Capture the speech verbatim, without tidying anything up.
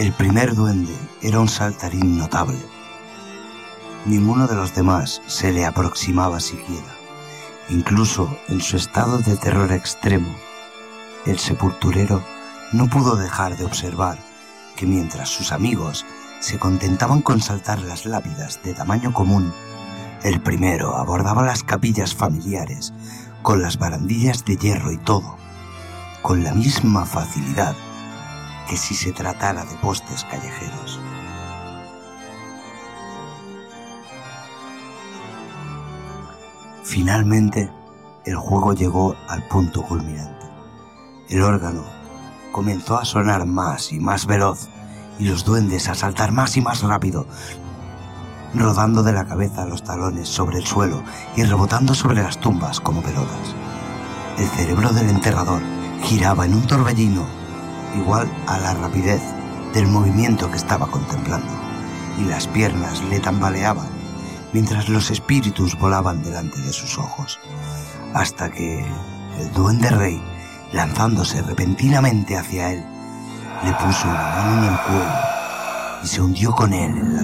El primer duende era un saltarín notable. Ninguno de los demás se le aproximaba siquiera. Incluso en su estado de terror extremo, el sepulturero no pudo dejar de observar que mientras sus amigos se contentaban con saltar las lápidas de tamaño común, el primero abordaba las capillas familiares con las barandillas de hierro y todo, con la misma facilidad que si se tratara de postes callejeros. Finalmente, el juego llegó al punto culminante. El órgano comenzó a sonar más y más veloz y los duendes a saltar más y más rápido, rodando de la cabeza a los talones sobre el suelo y rebotando sobre las tumbas como pelotas. El cerebro del enterrador giraba en un torbellino igual a la rapidez del movimiento que estaba contemplando, y las piernas le tambaleaban mientras los espíritus volaban delante de sus ojos, hasta que el duende rey, lanzándose repentinamente hacia él, le puso una mano en el cuello y se hundió con él en la